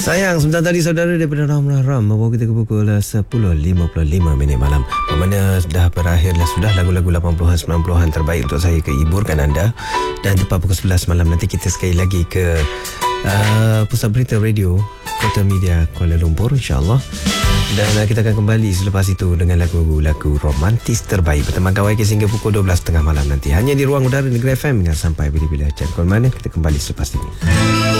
Sayang, sebentar tadi saudara daripada Ram membawa kita ke pukul 10.55 malam. Mana dah berakhirlah sudah lagu-lagu 80-an 90-an terbaik untuk saya kehiburkan anda. Dan tepat pukul 11 malam nanti kita sekali lagi ke Pusat Berita Radio Kota Media Kuala Lumpur, insyaAllah. Dan kita akan kembali selepas itu dengan lagu-lagu romantis terbaik berteman kawan hingga pukul 12.30 malam nanti. Hanya di ruang udara Negeri FM. Sampai bila-bila. Jangan ke mana, kita kembali selepas ini.